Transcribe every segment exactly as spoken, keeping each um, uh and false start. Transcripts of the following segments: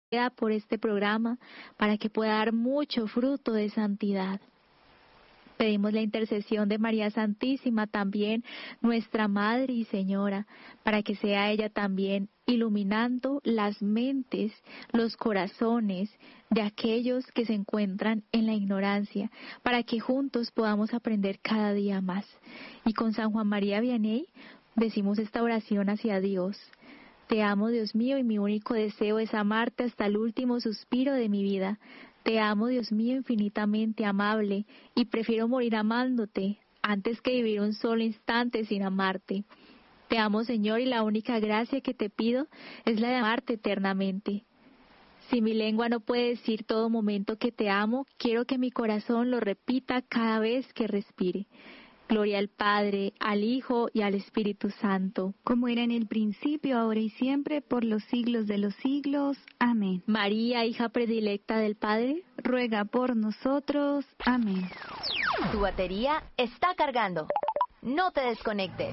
por este programa para que pueda dar mucho fruto de santidad. Pedimos la intercesión de María Santísima, también nuestra Madre y Señora, para que sea ella también iluminando las mentes, los corazones de aquellos que se encuentran en la ignorancia, para que juntos podamos aprender cada día más. Y con San Juan María Vianney decimos esta oración hacia Dios. Te amo, Dios mío, y mi único deseo es amarte hasta el último suspiro de mi vida. Te amo, Dios mío, infinitamente amable, y prefiero morir amándote antes que vivir un solo instante sin amarte. Te amo, Señor, y la única gracia que te pido es la de amarte eternamente. Si mi lengua no puede decir todo momento que te amo, quiero que mi corazón lo repita cada vez que respire. Gloria al Padre, al Hijo y al Espíritu Santo, como era en el principio, ahora y siempre, por los siglos de los siglos. Amén. María, hija predilecta del Padre, ruega por nosotros. Amén. Tu batería está cargando. No te desconectes.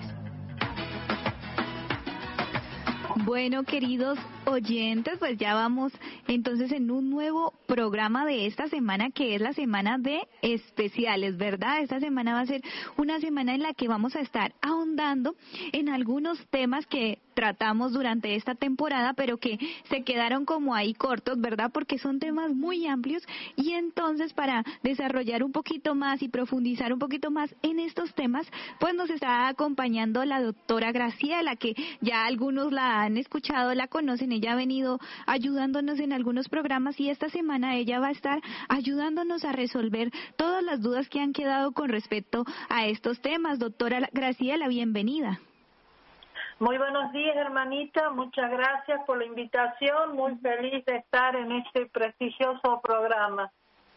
Bueno, queridos oyentes, pues ya vamos entonces en un nuevo programa de esta semana, que es la semana de especiales, ¿verdad? Esta semana va a ser una semana en la que vamos a estar ahondando en algunos temas que tratamos durante esta temporada, pero que se quedaron como ahí cortos, ¿verdad? Porque son temas muy amplios, y entonces para desarrollar un poquito más y profundizar un poquito más en estos temas, pues nos está acompañando la doctora Graciela, que ya algunos la han escuchado, la conocen. Ella ha venido ayudándonos en algunos programas, y esta semana ella va a estar ayudándonos a resolver todas las dudas que han quedado con respecto a estos temas. Doctora Graciela, bienvenida. Muy buenos días, hermanita. Muchas gracias por la invitación. Muy feliz de estar en este prestigioso programa.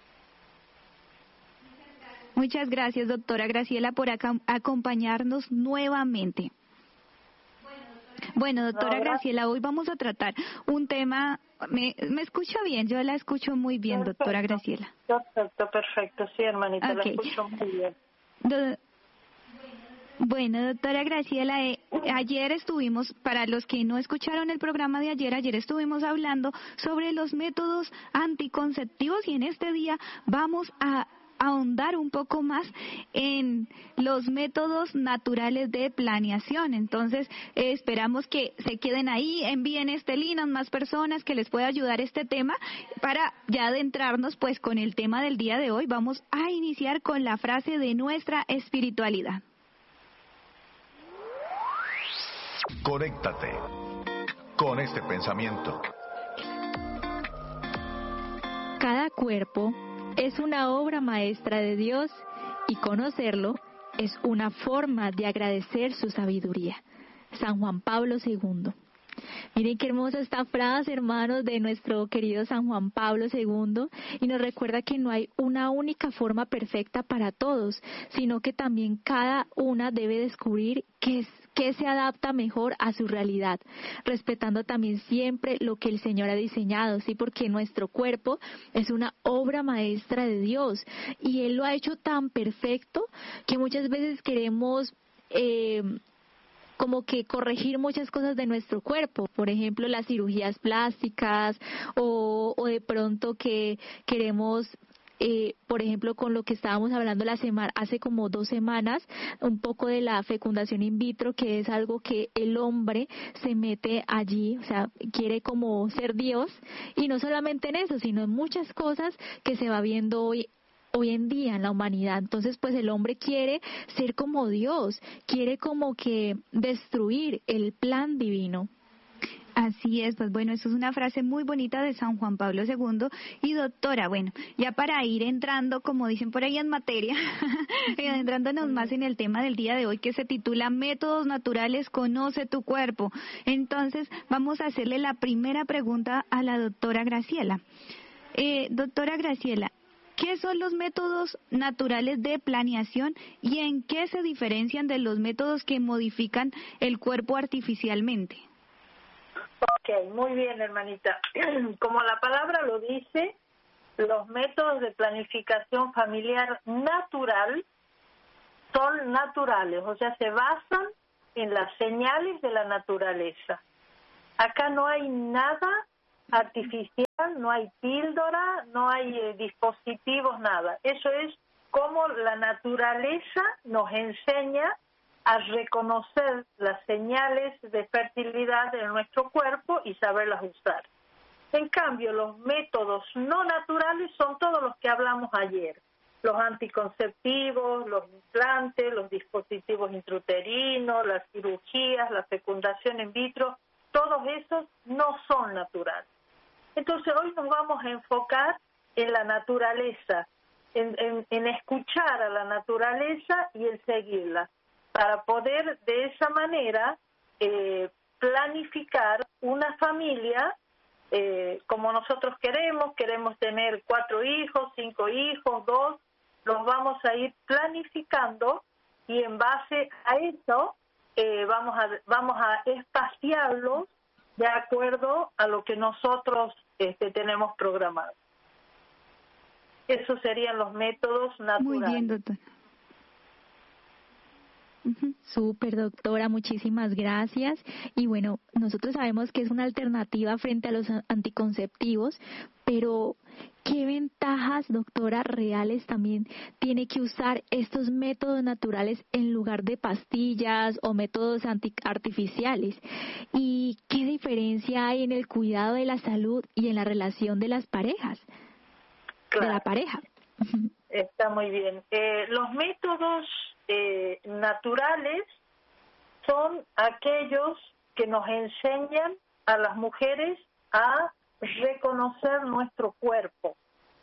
Muchas gracias, doctora Graciela, por acá, acompañarnos nuevamente. Bueno, doctora Graciela, hoy vamos a tratar un tema. ¿Me, me escucha bien? Yo la escucho muy bien, perfecto, doctora Graciela. Perfecto, perfecto. Sí, hermanita, okay. La escucho muy bien. Do- Bueno, doctora Graciela, eh, ayer estuvimos, para los que no escucharon el programa de ayer, ayer estuvimos hablando sobre los métodos anticonceptivos, y en este día vamos a ahondar un poco más en los métodos naturales de planeación. Entonces, eh, esperamos que se queden ahí, envíen este link a más personas que les pueda ayudar este tema, para ya adentrarnos pues con el tema del día de hoy. Vamos a iniciar con la frase de nuestra espiritualidad. Conéctate con este pensamiento. Cada cuerpo es una obra maestra de Dios, y conocerlo es una forma de agradecer su sabiduría. San Juan Pablo segundo. Miren qué hermosa esta frase, hermanos, de nuestro querido San Juan Pablo segundo, y nos recuerda que no hay una única forma perfecta para todos, sino que también cada una debe descubrir qué es qué se adapta mejor a su realidad, respetando también siempre lo que el Señor ha diseñado, sí, porque nuestro cuerpo es una obra maestra de Dios, y Él lo ha hecho tan perfecto que muchas veces queremos eh, como que corregir muchas cosas de nuestro cuerpo, por ejemplo las cirugías plásticas, o, o de pronto que queremos Eh, por ejemplo, con lo que estábamos hablando la semana, hace como dos semanas, un poco de la fecundación in vitro, que es algo que el hombre se mete allí, o sea, quiere como ser Dios, y no solamente en eso, sino en muchas cosas que se va viendo hoy hoy en día en la humanidad. Entonces, pues el hombre quiere ser como Dios, quiere como que destruir el plan divino. Así es, pues bueno, eso es una frase muy bonita de San Juan Pablo segundo. Y doctora, bueno, ya para ir entrando, como dicen por ahí, en materia, adentrándonos más en el tema del día de hoy, que se titula Métodos Naturales, Conoce tu Cuerpo. Entonces, vamos a hacerle la primera pregunta a la doctora Graciela. Eh, doctora Graciela, ¿qué son los métodos naturales de planeación, y en qué se diferencian de los métodos que modifican el cuerpo artificialmente? Ok, muy bien, hermanita. Como la palabra lo dice, los métodos de planificación familiar natural son naturales, o sea, se basan en las señales de la naturaleza. Acá no hay nada artificial, no hay píldora, no hay eh, dispositivos, nada. Eso es como la naturaleza nos enseña a reconocer las señales de fertilidad en nuestro cuerpo y saberlas usar. En cambio, los métodos no naturales son todos los que hablamos ayer. Los anticonceptivos, los implantes, los dispositivos intrauterinos, las cirugías, la fecundación in vitro, todos esos no son naturales. Entonces, hoy nos vamos a enfocar en la naturaleza, en, en, en escuchar a la naturaleza y en seguirla, para poder de esa manera eh, planificar una familia eh, como nosotros queremos. Queremos tener cuatro hijos, cinco hijos, dos, los vamos a ir planificando y en base a eso eh, vamos a vamos a espaciarlos de acuerdo a lo que nosotros este, tenemos programado. Esos serían los métodos naturales. Muy bien, doctora. Súper, doctora, muchísimas gracias. Y bueno, nosotros sabemos que es una alternativa frente a los anticonceptivos, pero ¿qué ventajas, doctora, reales también tiene que usar estos métodos naturales en lugar de pastillas o métodos anti- artificiales? ¿Y qué diferencia hay en el cuidado de la salud y en la relación de las parejas? Claro. De la pareja. Está muy bien. Eh, los métodos eh, naturales son aquellos que nos enseñan a las mujeres a reconocer nuestro cuerpo,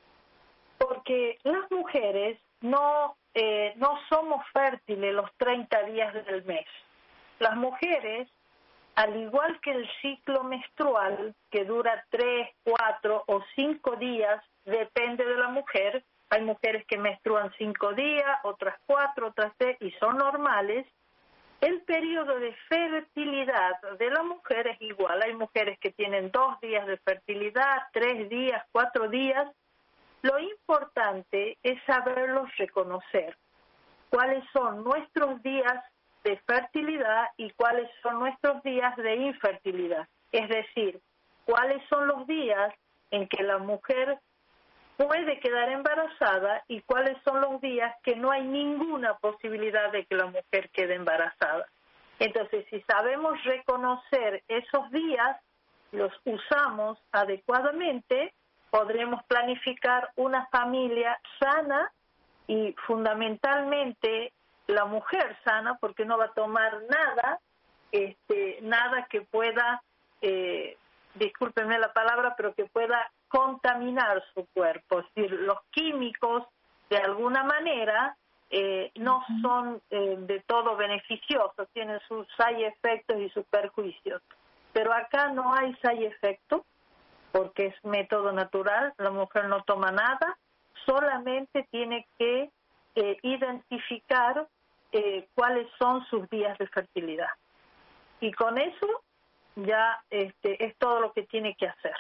porque las mujeres no eh, no somos fértiles los treinta días del mes. Las mujeres, al igual que el ciclo menstrual, que dura tres, cuatro o cinco días, depende de la mujer. Hay mujeres que menstruan cinco días, otras cuatro, otras tres, y son normales. El periodo de fertilidad de la mujer es igual. Hay mujeres que tienen dos días de fertilidad, tres días, cuatro días. Lo importante es saberlos reconocer. Cuáles son nuestros días de fertilidad y cuáles son nuestros días de infertilidad. Es decir, cuáles son los días en que la mujer puede quedar embarazada y cuáles son los días que no hay ninguna posibilidad de que la mujer quede embarazada. Entonces, si sabemos reconocer esos días, los usamos adecuadamente, podremos planificar una familia sana y fundamentalmente la mujer sana, porque no va a tomar nada, este, nada que pueda, eh, discúlpenme la palabra, pero que pueda contaminar su cuerpo. Es decir, los químicos de alguna manera eh, no son eh, de todo beneficiosos, tienen sus side efectos y sus perjuicios. Pero acá no hay side efecto porque es método natural, la mujer no toma nada, solamente tiene que eh, identificar eh, cuáles son sus días de fertilidad. Y con eso ya este, es todo lo que tiene que hacer.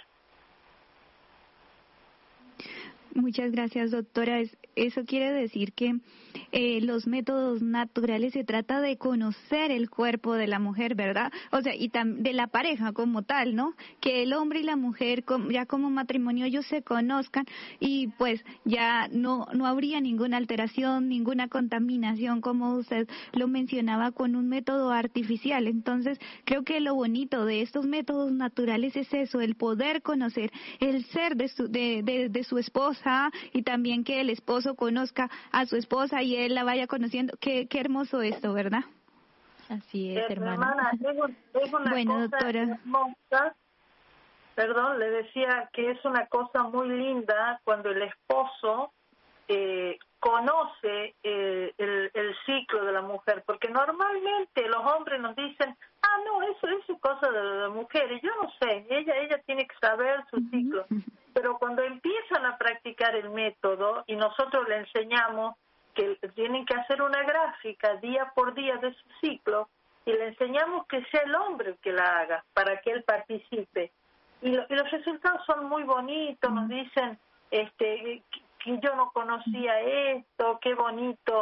Muchas gracias, doctora. Es, eso quiere decir que eh, los métodos naturales se trata de conocer el cuerpo de la mujer, ¿verdad? O sea, y tam, de la pareja como tal, ¿no? Que el hombre y la mujer, com, ya como matrimonio, ellos se conozcan y pues ya no, no habría ninguna alteración, ninguna contaminación, como usted lo mencionaba, con un método artificial. Entonces, creo que lo bonito de estos métodos naturales es eso, el poder conocer el ser de su, de, de, de su esposa, y también que el esposo conozca a su esposa y él la vaya conociendo. Qué, qué hermoso esto, ¿verdad? Así es, eh, hermana. hermana es, es una bueno, cosa doctora. hermosa. Perdón, le decía que es una cosa muy linda cuando el esposo eh, conoce eh, el, el ciclo de la mujer, porque normalmente los hombres nos dicen, ah, no, eso, eso es cosa de la mujer, y yo no sé, ella, ella tiene que saber su uh-huh. ciclo. Pero cuando empiezan a practicar el método y nosotros le enseñamos que tienen que hacer una gráfica día por día de su ciclo y le enseñamos que sea el hombre el que la haga para que él participe. Y, lo, y los resultados son muy bonitos, nos dicen este, que yo no conocía esto, qué bonito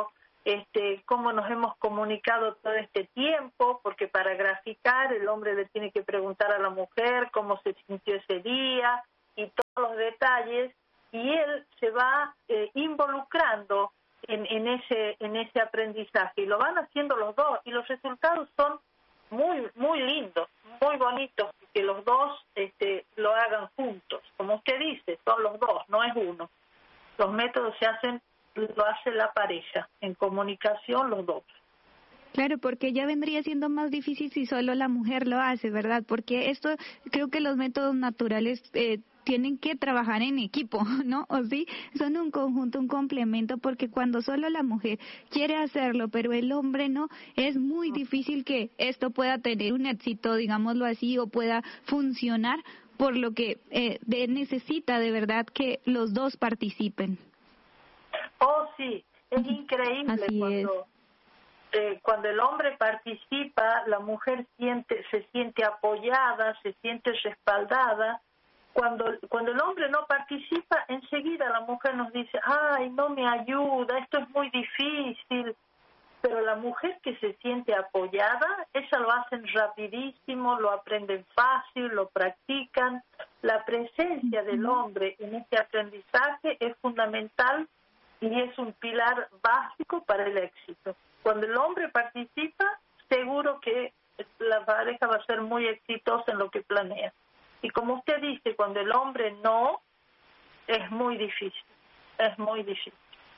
este, cómo nos hemos comunicado todo este tiempo, porque para graficar el hombre le tiene que preguntar a la mujer cómo se sintió ese día y todos los detalles, y él se va eh, involucrando en, en ese en ese aprendizaje, y lo van haciendo los dos, y los resultados son muy muy lindos, muy bonitos, que los dos este, lo hagan juntos. Como usted dice, son los dos, no es uno. Los métodos se hacen, lo hace la pareja, en comunicación los dos. Claro, porque ya vendría siendo más difícil si solo la mujer lo hace, ¿verdad? Porque esto, creo que los métodos naturales eh, tienen que trabajar en equipo, ¿no? O sí, son un conjunto, un complemento, porque cuando solo la mujer quiere hacerlo, pero el hombre no, es muy difícil que esto pueda tener un éxito, digámoslo así, o pueda funcionar, por lo que eh, de, necesita de verdad que los dos participen. Oh, sí, es increíble Así cuando... es. Eh, cuando el hombre participa, la mujer siente, se siente apoyada, se siente respaldada. Cuando, cuando el hombre no participa, enseguida la mujer nos dice, ay, no me ayuda, esto es muy difícil. Pero la mujer que se siente apoyada, esa lo hacen rapidísimo, lo aprenden fácil, lo practican. La presencia del hombre en este aprendizaje es fundamental y es un pilar básico para el éxito. Cuando el hombre participa, seguro que la pareja va a ser muy exitosa en lo que planea. Y como usted dice, cuando el hombre no, es muy difícil, es muy difícil.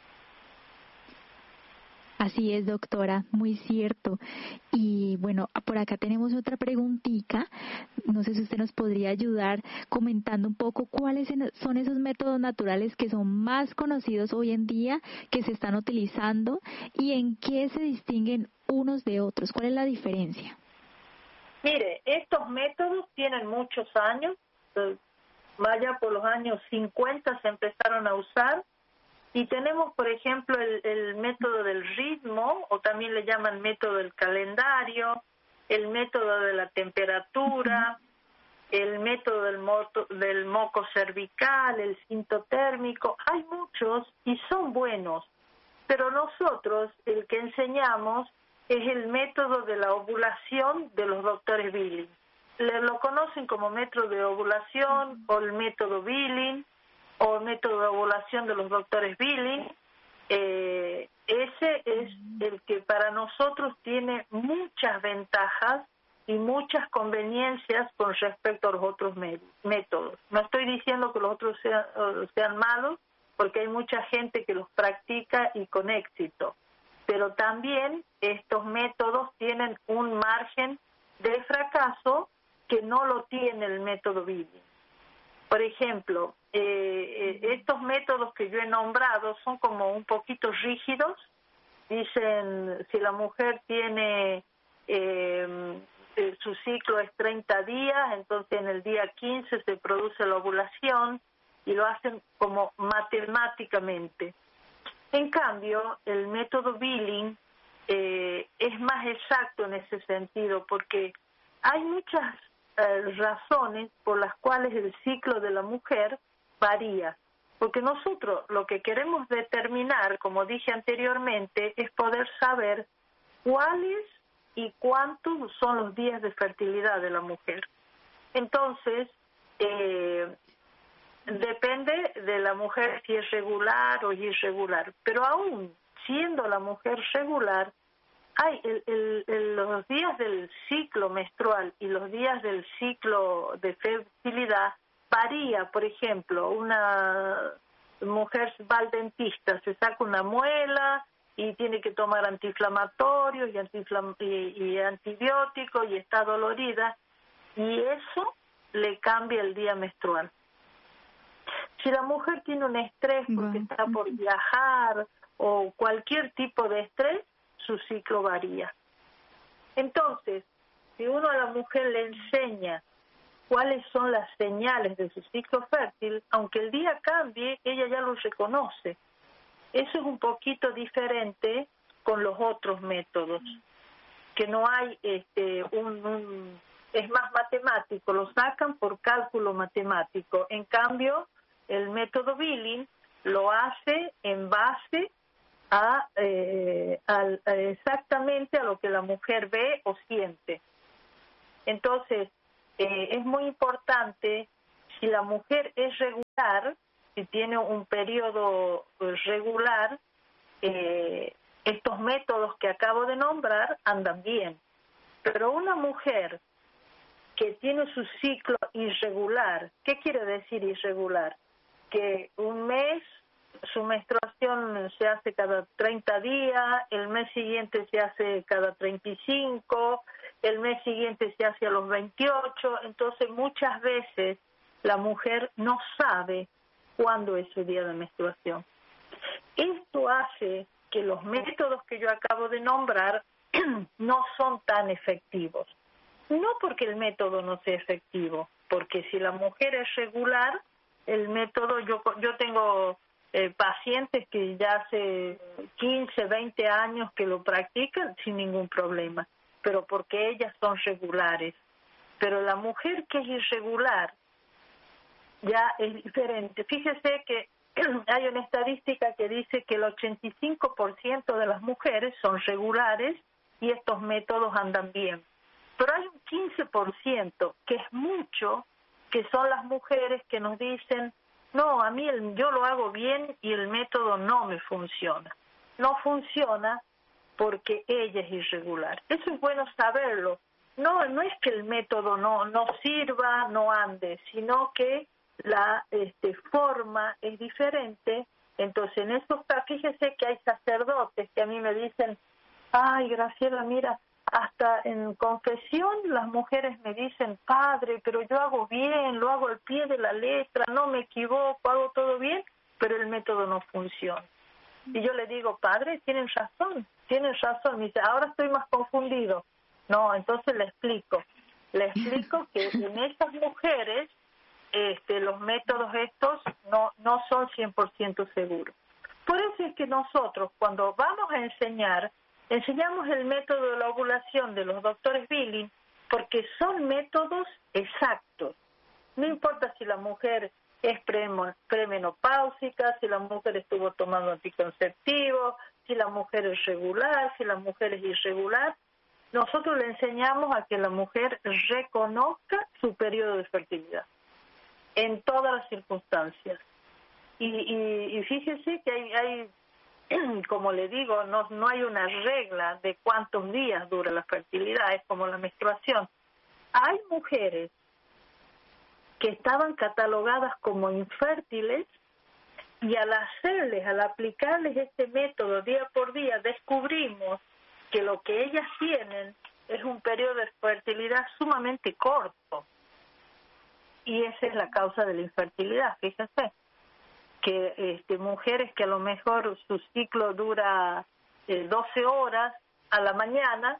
Así es, doctora, muy cierto. Y bueno, por acá tenemos otra preguntita. No sé si usted nos podría ayudar comentando un poco cuáles son esos métodos naturales que son más conocidos hoy en día, que se están utilizando, y en qué se distinguen unos de otros. ¿Cuál es la diferencia? Mire, estos métodos tienen muchos años. Vaya, por los años cincuenta se empezaron a usar. Y tenemos, por ejemplo, el, el método del ritmo, o también le llaman método del calendario, el método de la temperatura, el método del, moto, del moco cervical, el cinto térmico. Hay muchos y son buenos, pero nosotros el que enseñamos es el método de la ovulación de los doctores Billing. Le lo conocen como método de ovulación o el método Billing, o el método de ovulación de los doctores Billing. Eh, ese es el que para nosotros tiene muchas ventajas y muchas conveniencias con respecto a los otros métodos. No estoy diciendo que los otros sean, sean malos, porque hay mucha gente que los practica y con éxito, pero también estos métodos tienen un margen de fracaso que no lo tiene el método Billing. Por ejemplo, eh, estos métodos que yo he nombrado son como un poquito rígidos. Dicen, si la mujer tiene, eh, su ciclo es treinta días, entonces en el día quince se produce la ovulación, y lo hacen como matemáticamente. En cambio, el método Billing eh, es más exacto en ese sentido, porque hay muchas razones por las cuales el ciclo de la mujer varía, porque nosotros lo que queremos determinar, como dije anteriormente, es poder saber cuáles y cuántos son los días de fertilidad de la mujer. Entonces, eh, depende de la mujer si es regular o irregular, pero aún siendo la mujer regular, hay el, el, el, los días del ciclo menstrual y los días del ciclo de fertilidad varía. Por ejemplo, una mujer va al dentista, se saca una muela y tiene que tomar antiinflamatorios y, antiinflam y, y antibióticos y está dolorida, y eso le cambia el día menstrual. Si la mujer tiene un estrés porque wow. está por viajar o cualquier tipo de estrés, su ciclo varía. Entonces, si uno a la mujer le enseña cuáles son las señales de su ciclo fértil, aunque el día cambie, ella ya lo reconoce. Eso es un poquito diferente con los otros métodos, que no hay este un, un es más matemático, lo sacan por cálculo matemático. En cambio, el método Billing lo hace en base a, eh, al, a exactamente a lo que la mujer ve o siente. Entonces, eh, es muy importante, si la mujer es regular, si tiene un periodo regular, eh, estos métodos que acabo de nombrar andan bien. Pero una mujer que tiene su ciclo irregular, ¿qué quiere decir irregular? Que un mes su menstruación se hace cada treinta días, el mes siguiente se hace cada treinta y cinco, el mes siguiente se hace a los veintiocho, entonces muchas veces la mujer no sabe cuándo es su día de menstruación. Esto hace que los métodos que yo acabo de nombrar no son tan efectivos. No porque el método no sea efectivo, porque si la mujer es regular, el método, yo, yo tengo eh, pacientes que ya hace quince, veinte años que lo practican sin ningún problema, pero porque ellas son regulares. Pero la mujer que es irregular ya es diferente. Fíjese que hay una estadística que dice que el ochenta y cinco por ciento de las mujeres son regulares y estos métodos andan bien. Pero hay un quince por ciento, que es mucho, que son las mujeres que nos dicen, no, a mí el, yo lo hago bien y el método no me funciona. No funciona porque ella es irregular. Eso es bueno saberlo. No, no es que el método no, no sirva, no ande, sino que la este, forma es diferente. Entonces, en estos casos, fíjese que hay sacerdotes que a mí me dicen, ay, Graciela, mira, hasta en confesión las mujeres me dicen, padre, pero yo hago bien, lo hago al pie de la letra, no me equivoco, hago todo bien, pero el método no funciona. Y yo le digo, padre, tienen razón, tienen razón. Me dice, ahora estoy más confundido. No, entonces le explico. Le explico que en estas mujeres este, los métodos estos no, no son cien por ciento seguros. Por eso es que nosotros, cuando vamos a enseñar, enseñamos el método de la ovulación de los doctores Billing, porque son métodos exactos. No importa si la mujer es premenopáusica, si la mujer estuvo tomando anticonceptivos, si la mujer es regular, si la mujer es irregular. Nosotros le enseñamos a que la mujer reconozca su periodo de fertilidad en todas las circunstancias. Y, y, y fíjese que hay, hay, como le digo, no, no hay una regla de cuántos días dura la fertilidad, es como la menstruación. Hay mujeres que estaban catalogadas como infértiles y al hacerles, al aplicarles este método día por día, descubrimos que lo que ellas tienen es un periodo de fertilidad sumamente corto. Y esa es la causa de la infertilidad, fíjense, que este, mujeres que a lo mejor su ciclo dura eh, doce horas a la mañana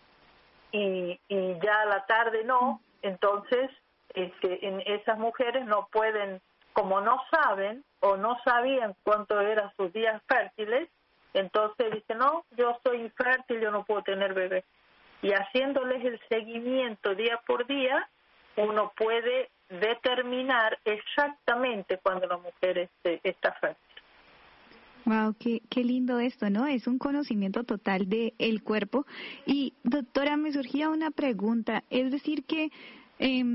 y, y ya a la tarde no, entonces este, en esas mujeres no pueden, como no saben o no sabían cuánto eran sus días fértiles, entonces dicen, no, yo soy infértil, yo no puedo tener bebé. Y haciéndoles el seguimiento día por día, uno puede determinar exactamente cuando la mujer esté, está fértil. Wow, qué, qué lindo esto, ¿no? Es un conocimiento total de el cuerpo. Y doctora, me surgía una pregunta, es decir que eh,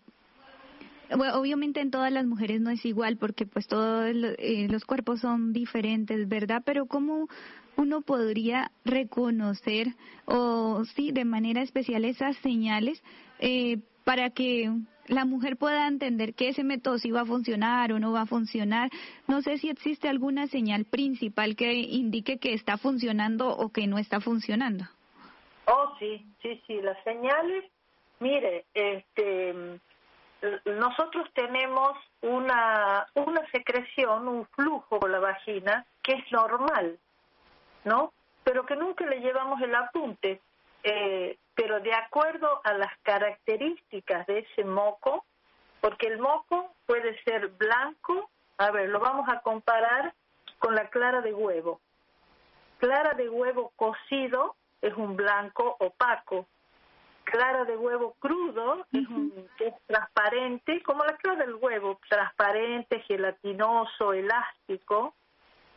bueno, obviamente en todas las mujeres no es igual porque pues todos eh, los cuerpos son diferentes, ¿verdad? Pero ¿cómo uno podría reconocer o sí de manera especial esas señales eh, para que la mujer pueda entender que ese método sí va a funcionar o no va a funcionar? No sé si existe alguna señal principal que indique que está funcionando o que no está funcionando. Oh, sí, sí, sí, las señales, mire, este, nosotros tenemos una, una secreción, un flujo por la vagina que es normal, ¿no? Pero que nunca le llevamos el apunte. Eh, pero de acuerdo a las características de ese moco, porque el moco puede ser blanco, a ver, lo vamos a comparar con la clara de huevo. Clara de huevo cocido es un blanco opaco. Clara de huevo crudo es, un, es transparente, como la clara del huevo, transparente, gelatinoso, elástico.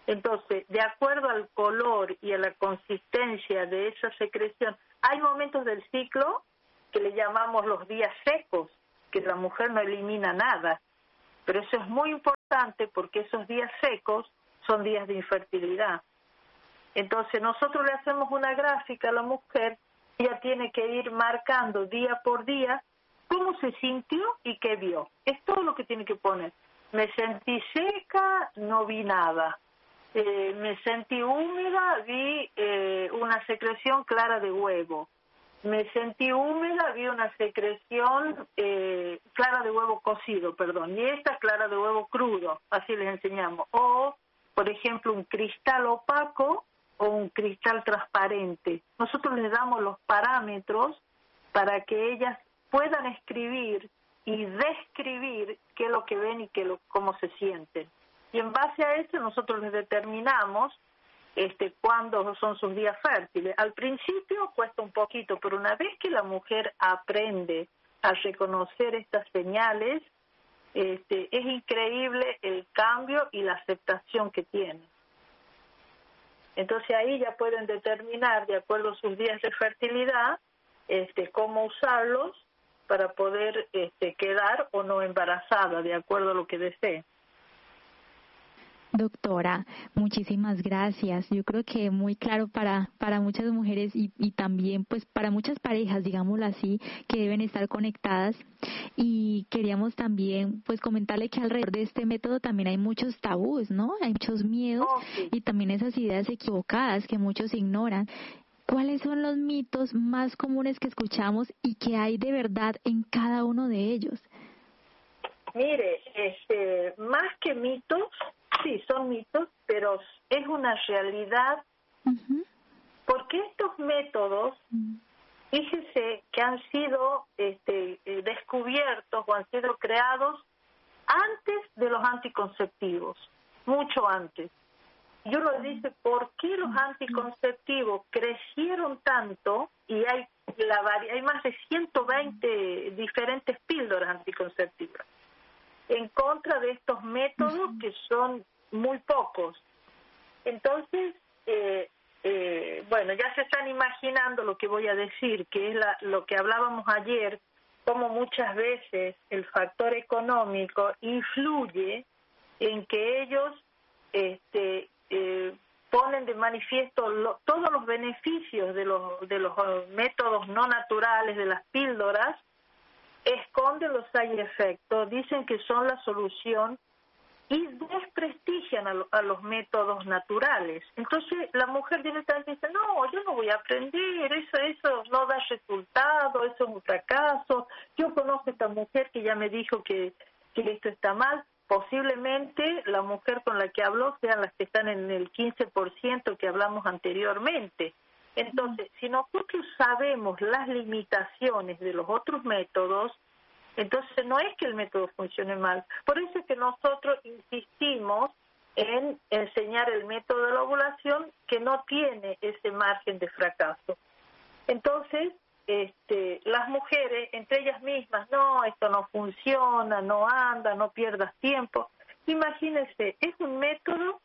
Entonces, de acuerdo al color y a la consistencia de esa secreción, hay momentos del ciclo que le llamamos los días secos, que la mujer no elimina nada, pero eso es muy importante porque esos días secos son días de infertilidad. Entonces, nosotros le hacemos una gráfica a la mujer, ella tiene que ir marcando día por día cómo se sintió y qué vio. Es todo lo que tiene que poner. Me sentí seca, no vi nada. Eh, me sentí húmeda, vi eh, una secreción clara de huevo. Me sentí húmeda, vi una secreción eh, clara de huevo cocido, perdón, y esta clara de huevo crudo, así les enseñamos. O, por ejemplo, un cristal opaco o un cristal transparente. Nosotros les damos los parámetros para que ellas puedan escribir y describir qué es lo que ven y qué lo, cómo se sienten. Y en base a eso nosotros les determinamos este, cuándo son sus días fértiles. Al principio cuesta un poquito, pero una vez que la mujer aprende a reconocer estas señales, este, es increíble el cambio y la aceptación que tiene. Entonces ahí ya pueden determinar, de acuerdo a sus días de fertilidad, este, cómo usarlos para poder este, quedar o no embarazada, de acuerdo a lo que desee. Doctora, muchísimas gracias. Yo creo que muy claro para para muchas mujeres y, y también pues para muchas parejas, digámoslo así, que deben estar conectadas. Y queríamos también pues comentarle que alrededor de este método también hay muchos tabús, ¿no? Hay muchos miedos oh, sí. y también esas ideas equivocadas que muchos ignoran. ¿Cuáles son los mitos más comunes que escuchamos y que hay de verdad en cada uno de ellos? Mire, este, más que mitos, sí, son mitos, pero es una realidad, uh-huh. porque estos métodos, uh-huh. fíjese que han sido este, descubiertos o han sido creados antes de los anticonceptivos, mucho antes. Y uno dice, ¿por qué los anticonceptivos crecieron tanto y hay, la vari- hay más de ciento veinte diferentes píldoras anticonceptivas en contra de estos métodos que son muy pocos? Entonces, eh, eh, bueno, ya se están imaginando lo que voy a decir, que es la, lo que hablábamos ayer, como muchas veces el factor económico influye en que ellos este, eh, ponen de manifiesto lo, todos los beneficios de los, de los métodos no naturales, de las píldoras, esconden los side effects, dicen que son la solución y desprestigian a, lo, a los métodos naturales. Entonces la mujer directamente dice, no, yo no voy a aprender, eso eso no da resultado, eso es un fracaso. Yo conozco a esta mujer que ya me dijo que, que esto está mal. Posiblemente la mujer con la que habló sean las que están en el quince por ciento que hablamos anteriormente. Entonces, si nosotros sabemos las limitaciones de los otros métodos, entonces no es que el método funcione mal. Por eso es que nosotros insistimos en enseñar el método de la ovulación que no tiene ese margen de fracaso. Entonces, este, las mujeres, entre ellas mismas, no, esto no funciona, no anda, no pierdas tiempo. Imagínense, es un método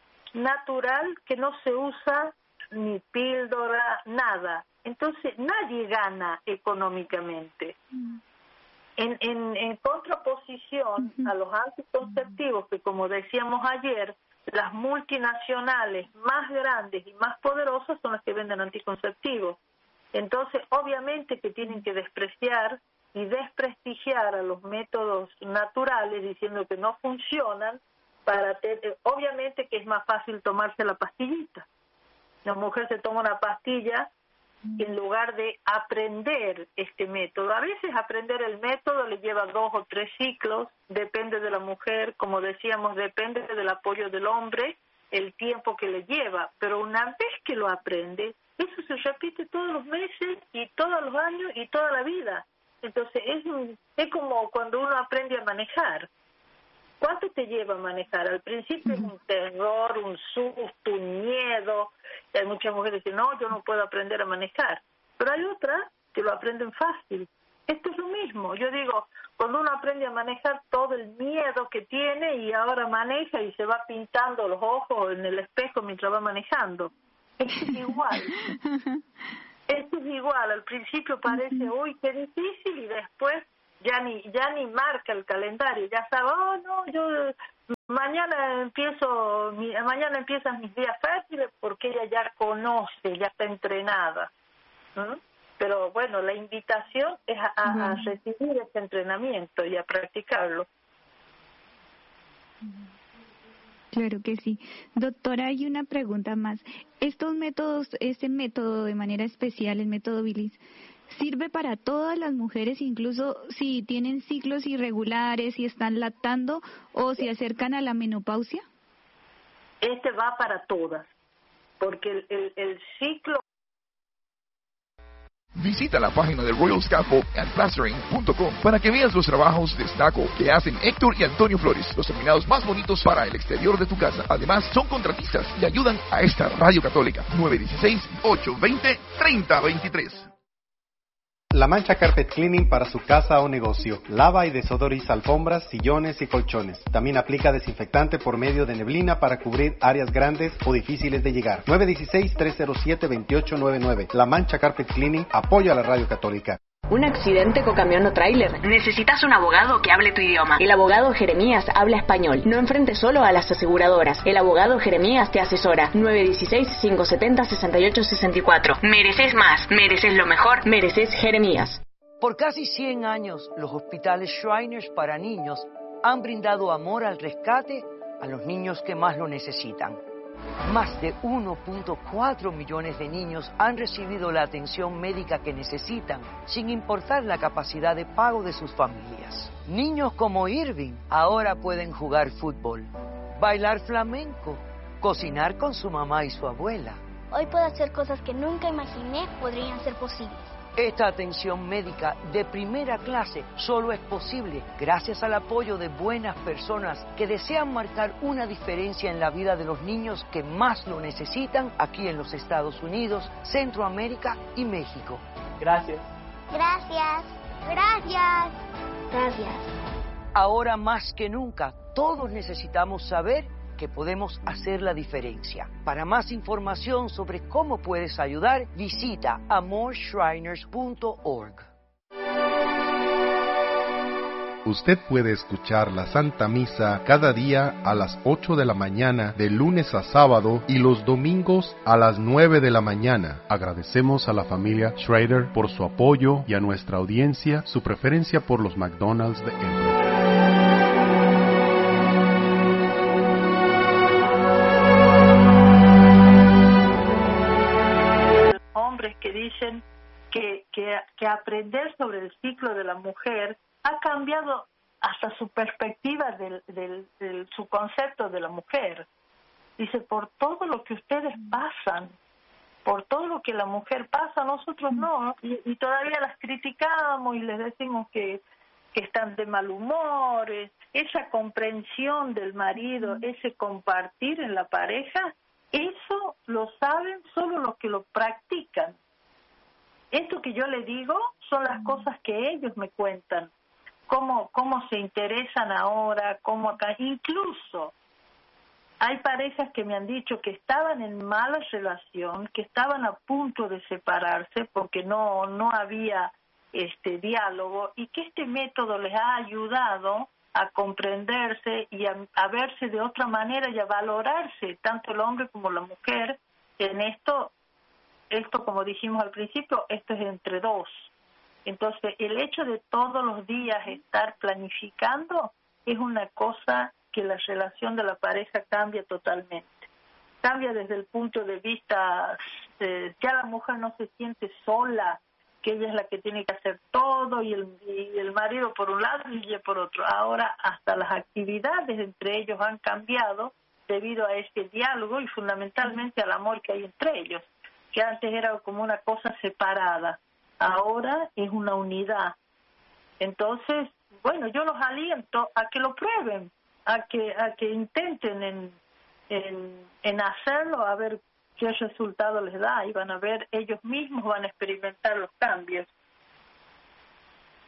natural que no se usa ni píldora, nada. Entonces, nadie gana económicamente. Mm. En, en, en contraposición uh-huh. a los anticonceptivos, que como decíamos ayer, las multinacionales más grandes y más poderosas son las que venden anticonceptivos. Entonces, obviamente que tienen que despreciar y desprestigiar a los métodos naturales diciendo que no funcionan, para tener, obviamente que es más fácil tomarse la pastillita. La mujer se toma una pastilla en lugar de aprender este método. A veces aprender el método le lleva dos o tres ciclos, depende de la mujer, como decíamos, depende del apoyo del hombre, el tiempo que le lleva, pero una vez que lo aprende, eso se repite todos los meses y todos los años y toda la vida. Entonces es, un, es como cuando uno aprende a manejar. ¿Cuánto te lleva a manejar? Al principio es un terror, un susto, un miedo. Y hay muchas mujeres que dicen, no, yo no puedo aprender a manejar. Pero hay otras que lo aprenden fácil. Esto es lo mismo. Yo digo, cuando uno aprende a manejar todo el miedo que tiene y ahora maneja y se va pintando los ojos en el espejo mientras va manejando. Esto es igual. Esto es igual. Al principio parece, uy, qué difícil, y después ya ni ya ni marca el calendario. Ya sabe, oh, no, yo mañana empiezo, mi, mañana empiezan mis días fáciles, porque ella ya conoce, ya está entrenada. ¿Mm? Pero bueno, la invitación es a, a, a recibir este entrenamiento y a practicarlo. Claro que sí. Doctora, hay una pregunta más. Estos métodos, este método de manera especial, el método Billings, ¿sirve para todas las mujeres, incluso si tienen ciclos irregulares, si están lactando o si acercan a la menopausia? Este va para todas, porque el, el, el ciclo... Visita la página de Royal Scaffold and Plastering punto com para que veas los trabajos de estuco que hacen Héctor y Antonio Flores, los terminados más bonitos para el exterior de tu casa. Además, son contratistas y ayudan a esta radio católica. nueve uno seis, ocho dos cero, tres cero dos tres. La Mancha Carpet Cleaning para su casa o negocio. Lava y desodoriza alfombras, sillones y colchones. También aplica desinfectante por medio de neblina para cubrir áreas grandes o difíciles de llegar. nueve uno seis, tres cero siete, dos ocho nueve nueve. La Mancha Carpet Cleaning apoya a la radio católica. Un accidente con camión o tráiler. Necesitas un abogado que hable tu idioma. El abogado Jeremías habla español. No enfrentes solo a las aseguradoras. El abogado Jeremías te asesora. nueve uno seis, cinco siete cero, seis ocho seis cuatro. Mereces más. Mereces lo mejor. Mereces Jeremías. Por casi cien años, los hospitales Shriners para niños han brindado amor al rescate a los niños que más lo necesitan. Más de uno punto cuatro millones de niños han recibido la atención médica que necesitan, sin importar la capacidad de pago de sus familias. Niños como Irving ahora pueden jugar fútbol, bailar flamenco, cocinar con su mamá y su abuela. Hoy puedo hacer cosas que nunca imaginé podrían ser posibles. Esta atención médica de primera clase solo es posible gracias al apoyo de buenas personas que desean marcar una diferencia en la vida de los niños que más lo necesitan aquí en los Estados Unidos, Centroamérica y México. Gracias. Gracias. Gracias. Gracias. Ahora más que nunca, todos necesitamos saber que podemos hacer la diferencia. Para más información sobre cómo puedes ayudar, visita amor shriners punto org. Usted puede escuchar la Santa Misa cada día a las ocho de la mañana, de lunes a sábado, y los domingos a las nueve de la mañana. Agradecemos a la familia Schrader por su apoyo y a nuestra audiencia su preferencia por los McDonald's de Embro. Que dicen que, que, que aprender sobre el ciclo de la mujer ha cambiado hasta su perspectiva del, del, del su concepto de la mujer. Dice, por todo lo que ustedes pasan, por todo lo que la mujer pasa, nosotros no, y, y todavía las criticamos y les decimos que, que están de mal humor. Esa comprensión del marido, ese compartir en la pareja, eso lo saben solo los que lo practican. Esto que yo le digo son las cosas que ellos me cuentan, cómo, cómo se interesan ahora, cómo acá. Incluso hay parejas que me han dicho que estaban en mala relación, que estaban a punto de separarse porque no, no había este diálogo, y que este método les ha ayudado a comprenderse y a, a verse de otra manera y a valorarse, tanto el hombre como la mujer, en esto. Esto, como dijimos al principio, esto es entre dos. Entonces, el hecho de todos los días estar planificando es una cosa que la relación de la pareja cambia totalmente. Cambia desde el punto de vista, eh, ya la mujer no se siente sola, que ella es la que tiene que hacer todo, y el, y el marido por un lado y ella por otro. Ahora hasta las actividades entre ellos han cambiado debido a este diálogo y fundamentalmente al amor que hay entre ellos, que antes era como una cosa separada, ahora es una unidad. Entonces, bueno, yo los aliento a que lo prueben, a que a que intenten en, en, en hacerlo, a ver qué resultado les da, y van a ver, ellos mismos van a experimentar los cambios.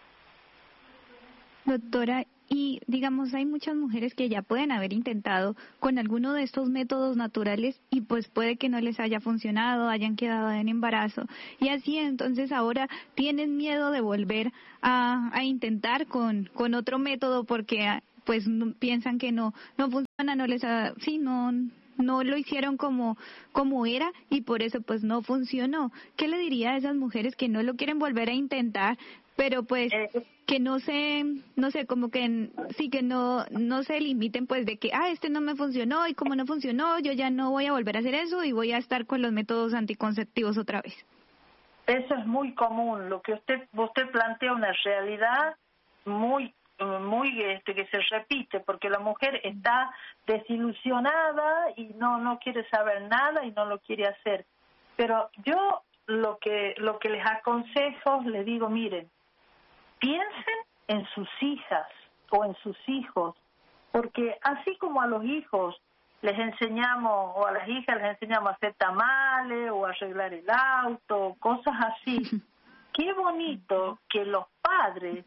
Doctora, y digamos, hay muchas mujeres que ya pueden haber intentado con alguno de estos métodos naturales y pues puede que no les haya funcionado, hayan quedado en embarazo y así entonces ahora tienen miedo de volver a, a intentar con, con otro método porque pues no, piensan que no no funciona, no les ha, sí, no no lo hicieron como como era y por eso pues no funcionó. ¿Qué le diría a esas mujeres que no lo quieren volver a intentar, pero pues que no se, no sé, como que sí que no no se limiten pues de que, ah, este no me funcionó y como no funcionó, yo ya no voy a volver a hacer eso y voy a estar con los métodos anticonceptivos otra vez? Eso es muy común, lo que usted usted plantea una realidad muy muy este que se repite, porque la mujer está desilusionada y no no quiere saber nada y no lo quiere hacer. Pero yo lo que lo que les aconsejo, les digo, miren, piensen en sus hijas o en sus hijos, porque así como a los hijos les enseñamos, o a las hijas les enseñamos a hacer tamales o a arreglar el auto, cosas así, qué bonito que los padres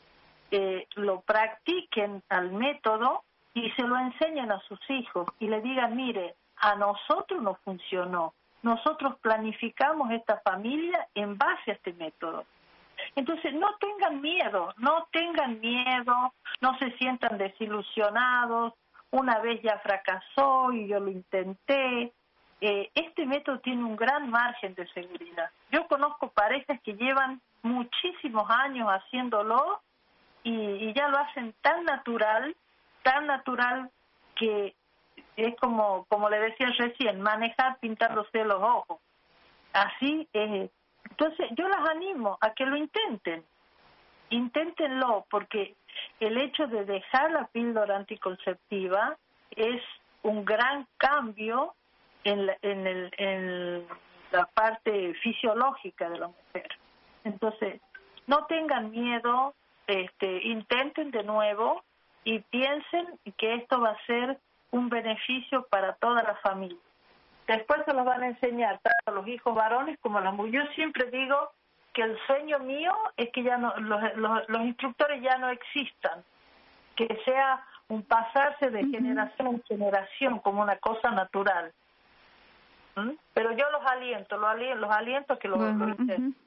eh, lo practiquen al método y se lo enseñen a sus hijos y le digan, mire, a nosotros no funcionó, nosotros planificamos esta familia en base a este método. Entonces, no tengan miedo, no tengan miedo, no se sientan desilusionados, una vez ya fracasó y yo lo intenté. Eh, este método tiene un gran margen de seguridad. Yo conozco parejas que llevan muchísimos años haciéndolo y, y ya lo hacen tan natural, tan natural que es como, como le decía recién, manejar pintándose los ojos. Así es. Entonces, yo las animo a que lo intenten. Inténtenlo, porque el hecho de dejar la píldora anticonceptiva es un gran cambio en la, en el, en la parte fisiológica de la mujer. Entonces, no tengan miedo, este, intenten de nuevo y piensen que esto va a ser un beneficio para toda la familia. Después se los van a enseñar tanto a los hijos varones como a las mujeres. Yo siempre digo que el sueño mío es que ya no, los, los, los instructores ya no existan, que sea un pasarse de uh-huh. generación en generación como una cosa natural. ¿Mm? Pero yo los aliento, los aliento, los aliento a que lo, uh-huh. lo intenten. Uh-huh.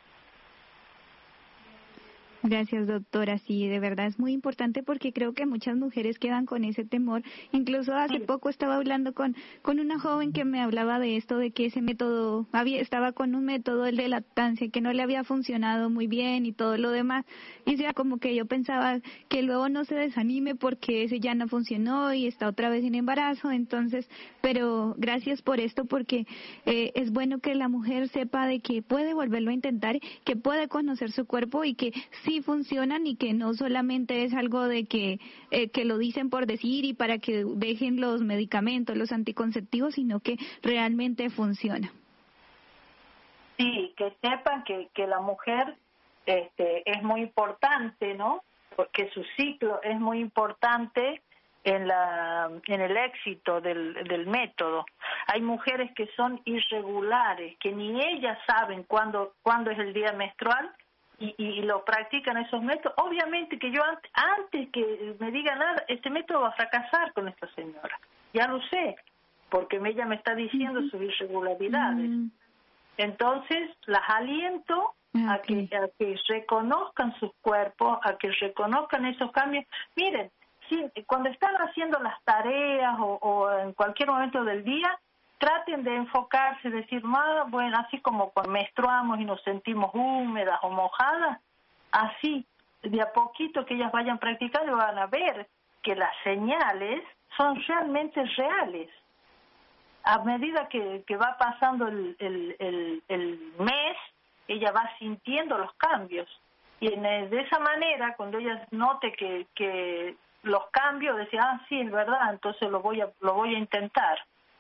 Gracias, doctora. Sí, de verdad es muy importante porque creo que muchas mujeres quedan con ese temor. Incluso hace poco estaba hablando con con una joven que me hablaba de esto, de que ese método, había estaba con un método, el de lactancia, que no le había funcionado muy bien y todo lo demás. Y sea como que yo pensaba que luego no se desanime porque ese ya no funcionó y está otra vez en embarazo. Entonces, pero gracias por esto porque eh, es bueno que la mujer sepa de que puede volverlo a intentar, que puede conocer su cuerpo y que sí funcionan y que no solamente es algo de que eh, que lo dicen por decir y para que dejen los medicamentos, los anticonceptivos, sino que realmente funciona. Sí, que sepan que, que la mujer este, es muy importante, ¿no? Porque su ciclo es muy importante en la en el éxito del, del método. Hay mujeres que son irregulares, que ni ellas saben cuándo cuándo es el día menstrual. Y, y lo practican esos métodos. Obviamente que yo antes, antes que me diga nada, este método va a fracasar con esta señora. Ya lo sé, porque ella me está diciendo uh-huh. sus irregularidades. Uh-huh. Entonces, las aliento okay. a, que, a que reconozcan sus cuerpos, a que reconozcan esos cambios. Miren, si, cuando están haciendo las tareas o, o en cualquier momento del día, traten de enfocarse, decir, ah, bueno, así como cuando menstruamos y nos sentimos húmedas o mojadas, así, de a poquito que ellas vayan practicando, van a ver que las señales son realmente reales. A medida que, que va pasando el, el, el, el mes, ella va sintiendo los cambios. Y en, de esa manera, cuando ella note que, que los cambios, decía, ah, sí, es verdad, entonces lo voy a, lo voy a intentar.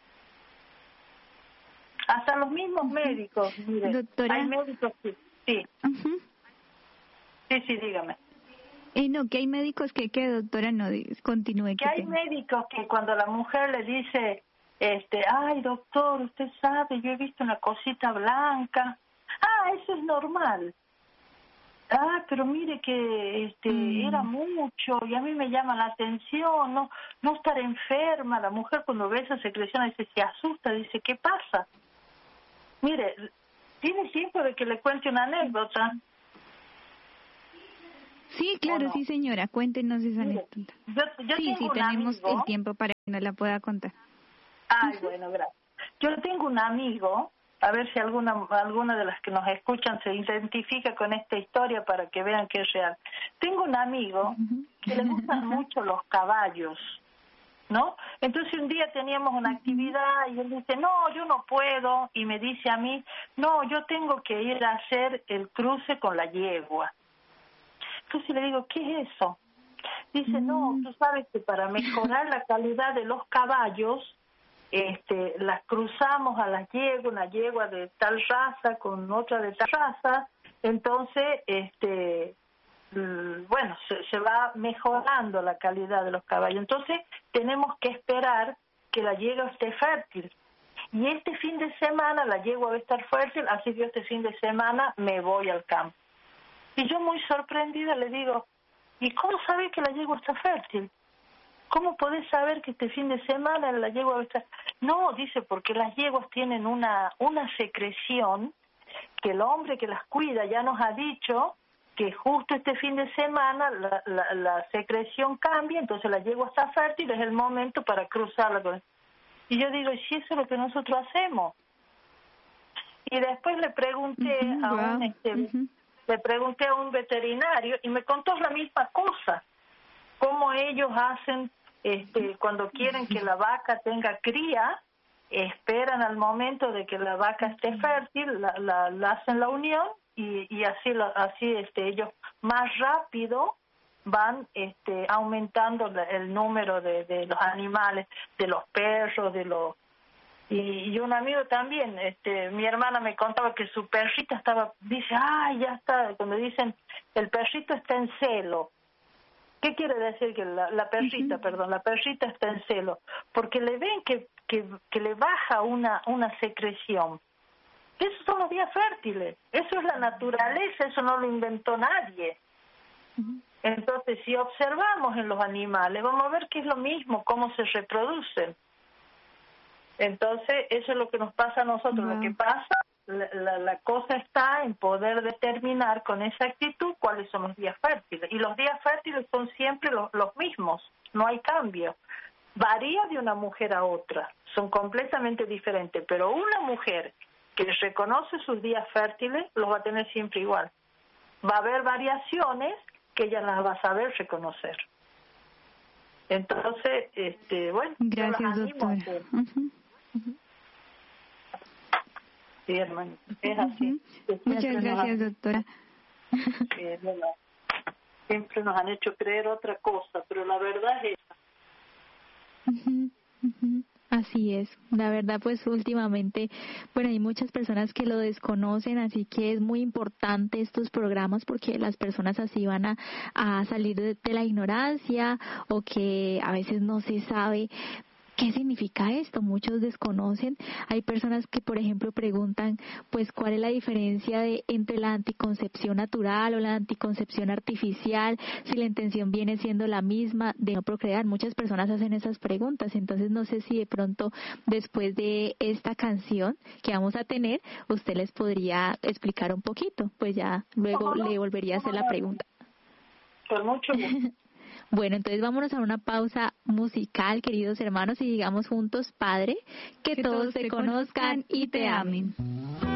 Hasta los mismos médicos, mire, doctora. Hay médicos que sí. Uh-huh. Sí, sí, dígame. Eh, no, que hay médicos que, que doctora, no, continúe. Que, que hay tenga. médicos que cuando la mujer le dice, este, ay, doctor, usted sabe, yo he visto una cosita blanca. Ah, eso es normal. ah, pero mire que este mm. era mucho y a mí me llama la atención, no no estar enferma. La mujer cuando ve esa secreción dice, se asusta, dice, ¿qué pasa? Mire, ¿tiene tiempo de que le cuente una anécdota? Sí, claro, sí, señora, cuéntenos esa mire, anécdota. Yo, yo sí, sí, tenemos amigo, el tiempo para que nos la pueda contar. Ay, uh-huh. Bueno, gracias. Yo tengo un amigo, a ver si alguna alguna de las que nos escuchan se identifica con esta historia para que vean que es real. Tengo un amigo que le gustan mucho los caballos, ¿no? Entonces un día teníamos una actividad y él dice, no, yo no puedo, y me dice a mí, no, yo tengo que ir a hacer el cruce con la yegua. Entonces le digo, ¿qué es eso? Dice, no, tú sabes que para mejorar la calidad de los caballos, Este, las cruzamos a las yeguas, una yegua de tal raza con otra de tal raza, entonces, este, bueno, se, se va mejorando la calidad de los caballos. Entonces, tenemos que esperar que la yegua esté fértil. Y este fin de semana la yegua va a estar fértil, así que este fin de semana me voy al campo. Y yo muy sorprendida le digo, ¿y cómo sabes que la yegua está fértil? ¿Cómo podés saber que este fin de semana la yegua va a estar? No, dice, porque las yeguas tienen una una secreción que el hombre que las cuida ya nos ha dicho que justo este fin de semana la, la, la secreción cambia, entonces la yegua está fértil, es el momento para cruzarla con él. Y yo digo, ¿y si eso es lo que nosotros hacemos? Y después le pregunté uh-huh, a un wow. este, uh-huh. le pregunté a un veterinario y me contó la misma cosa. Cómo ellos hacen, este, cuando quieren que la vaca tenga cría, esperan al momento de que la vaca esté fértil, la, la, la hacen la unión y, y así, así este, ellos más rápido van este, aumentando la, el número de, de los animales, de los perros, de los y, y un amigo también, este, mi hermana me contaba que su perrita estaba, dice, ay, ya está, cuando dicen el perrito está en celo. ¿Qué quiere decir que la, la perrita, uh-huh. perdón, la perrita está en celo? Porque le ven que, que, que le baja una, una secreción. Esos son los días fértiles. Eso es la naturaleza, eso no lo inventó nadie. Uh-huh. Entonces, si observamos en los animales, vamos a ver que es lo mismo, cómo se reproducen. Entonces, eso es lo que nos pasa a nosotros. Uh-huh. Lo que pasa, la, la, la cosa está en poder determinar con exactitud cuáles son los días fértiles. Y los días fértiles son siempre los, los mismos, no hay cambio. Varía de una mujer a otra, son completamente diferentes, pero una mujer que reconoce sus días fértiles los va a tener siempre igual. Va a haber variaciones que ella las va a saber reconocer. Entonces, este, bueno, gracias, doctora. Uh-huh. Uh-huh. Sí, hermano, es así. Uh-huh. Muchas gracias, han... doctora. Sí, es verdad. Siempre nos han hecho creer otra cosa, pero la verdad es esa. Uh-huh. Uh-huh. Así es, la verdad pues últimamente, bueno, hay muchas personas que lo desconocen, así que es muy importante estos programas porque las personas así van a, a salir de, de la ignorancia o que a veces no se sabe ¿qué significa esto? Muchos desconocen. Hay personas que, por ejemplo, preguntan, pues, ¿cuál es la diferencia de entre la anticoncepción natural o la anticoncepción artificial? Si la intención viene siendo la misma de no procrear. Muchas personas hacen esas preguntas. Entonces, no sé si de pronto, después de esta canción que vamos a tener, usted les podría explicar un poquito. Pues ya luego le volvería a hacer la pregunta. Con mucho gusto. Bueno, entonces vámonos a una pausa musical, queridos hermanos, y digamos juntos, Padre, que, que todos, todos te conozcan y te amen.